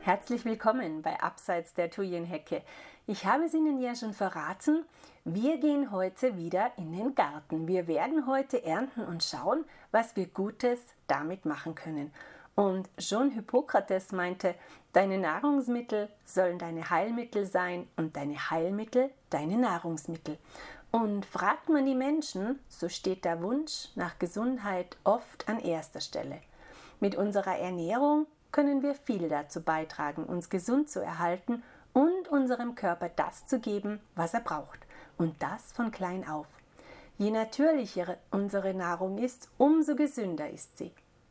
Herzlich willkommen bei Abseits der Thujenhecke. Ich habe es Ihnen ja schon verraten, wir gehen heute wieder in den Garten. Wir werden heute ernten und schauen, was wir Gutes damit machen können. Und schon Hippokrates meinte, deine Nahrungsmittel sollen deine Heilmittel sein und deine Heilmittel deine Nahrungsmittel. Und fragt man die Menschen, so steht der Wunsch nach Gesundheit oft an erster Stelle. Mit unserer Ernährung können wir viel dazu beitragen, uns gesund zu erhalten und unserem Körper das zu geben, was er braucht. Und das von klein auf. Je natürlicher unsere Nahrung ist, umso gesünder ist sie.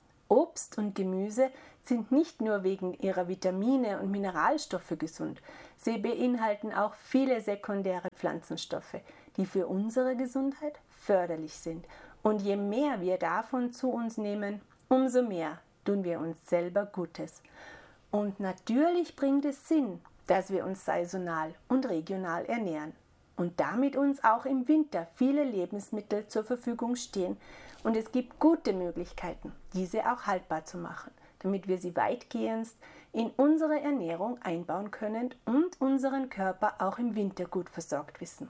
Obst und Gemüse sind nicht nur wegen ihrer Vitamine und Mineralstoffe gesund, sie beinhalten auch viele sekundäre Pflanzenstoffe, die für unsere Gesundheit förderlich sind. Und je mehr wir davon zu uns nehmen, umso mehr tun wir uns selber Gutes. Und natürlich bringt es Sinn, dass wir uns saisonal und regional ernähren und damit uns auch im Winter viele Lebensmittel zur Verfügung stehen und es gibt gute Möglichkeiten, diese auch haltbar zu machen, damit wir sie weitgehend in unsere Ernährung einbauen können und unseren Körper auch im Winter gut versorgt wissen.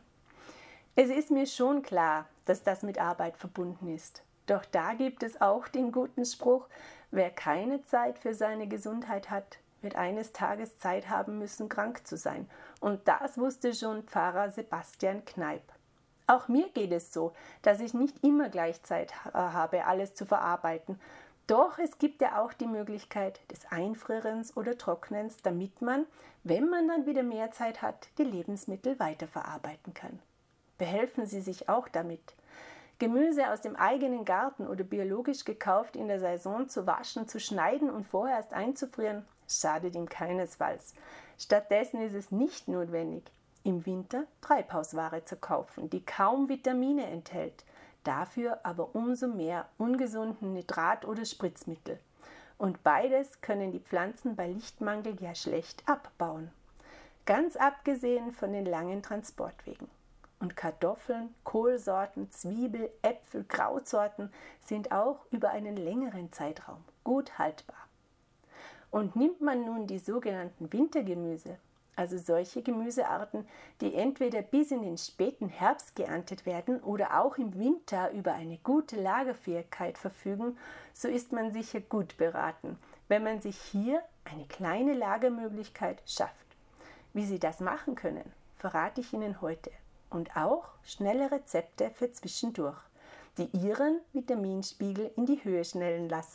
Es ist mir schon klar, dass das mit Arbeit verbunden ist. Doch da gibt es auch den guten Spruch, wer keine Zeit für seine Gesundheit hat, wird eines Tages Zeit haben müssen, krank zu sein. Und das wusste schon Pfarrer Sebastian Kneipp. Auch mir geht es so, dass ich nicht immer gleich Zeit habe, alles zu verarbeiten. Doch es gibt ja auch die Möglichkeit des Einfrierens oder Trocknens, damit man, wenn man dann wieder mehr Zeit hat, die Lebensmittel weiterverarbeiten kann. Behelfen Sie sich auch damit. Gemüse aus dem eigenen Garten oder biologisch gekauft in der Saison zu waschen, zu schneiden und vorher erst einzufrieren, schadet ihm keinesfalls. Stattdessen ist es nicht notwendig, im Winter Treibhausware zu kaufen, die kaum Vitamine enthält, dafür aber umso mehr ungesunden Nitrat- oder Spritzmittel. Und beides können die Pflanzen bei Lichtmangel ja schlecht abbauen. Ganz abgesehen von den langen Transportwegen. Und Kartoffeln, Kohlsorten, Zwiebel, Äpfel, Krautsorten sind auch über einen längeren Zeitraum gut haltbar. Und nimmt man nun die sogenannten Wintergemüse, also solche Gemüsearten, die entweder bis in den späten Herbst geerntet werden oder auch im Winter über eine gute Lagerfähigkeit verfügen, so ist man sicher gut beraten, wenn man sich hier eine kleine Lagermöglichkeit schafft. Wie Sie das machen können, verrate ich Ihnen heute. Und auch schnelle Rezepte für zwischendurch, die Ihren Vitaminspiegel in die Höhe schnellen lassen.